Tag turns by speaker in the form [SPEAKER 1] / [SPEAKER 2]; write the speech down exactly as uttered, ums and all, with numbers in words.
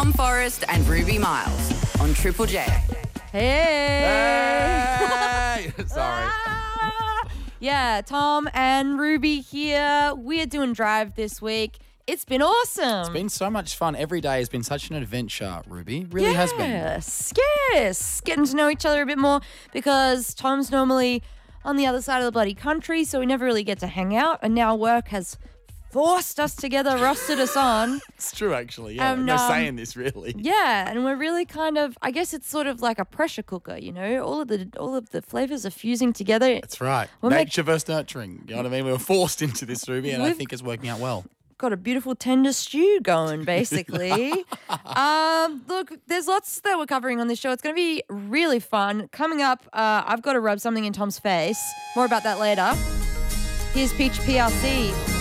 [SPEAKER 1] Tom Forrest and Ruby Miles on Triple J.
[SPEAKER 2] Hey!
[SPEAKER 3] Hey! Sorry.
[SPEAKER 2] Yeah, Tom and Ruby here. We're doing Drive this week. It's been awesome.
[SPEAKER 3] It's been so much fun. Every day has been such an adventure, Ruby. Really has been.
[SPEAKER 2] Yes, yes. Getting to know each other a bit more because Tom's normally on the other side of the bloody country, so we never really get to hang out. And now work has forced us together, rostered us on.
[SPEAKER 3] It's true, actually. Yeah,
[SPEAKER 2] Um,
[SPEAKER 3] no
[SPEAKER 2] um,
[SPEAKER 3] saying this, really.
[SPEAKER 2] Yeah, and we're really kind of, I guess it's sort of like a pressure cooker, you know? All of the all of the flavors are fusing together.
[SPEAKER 3] That's right.
[SPEAKER 2] We'll make-
[SPEAKER 3] Nature versus nurturing. You know what I mean? We were forced into this, Ruby, and I
[SPEAKER 2] We've-
[SPEAKER 3] think it's working out well.
[SPEAKER 2] Got a beautiful tender stew going, basically. um, look, there's lots that we're covering on this show. It's going to be really fun. Coming up, uh, I've got to rub something in Tom's face. More about that later. Here's Peach P R C.